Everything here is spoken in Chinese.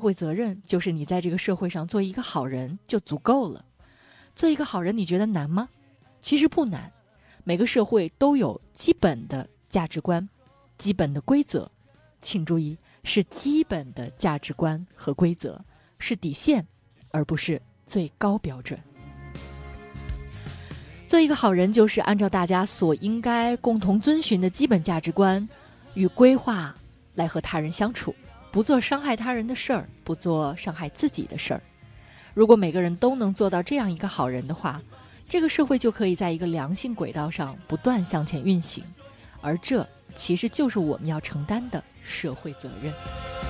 会责任就是你在这个社会上做一个好人就足够了。做一个好人你觉得难吗？其实不难，每个社会都有基本的价值观、基本的规则，请注意，是基本的价值观和规则，是底线，而不是最高标准。做一个好人就是按照大家所应该共同遵循的基本价值观与规划来和他人相处，不做伤害他人的事儿，不做伤害自己的事儿。如果每个人都能做到这样一个好人的话，这个社会就可以在一个良性轨道上不断向前运行，而这其实就是我们要承担的社会责任。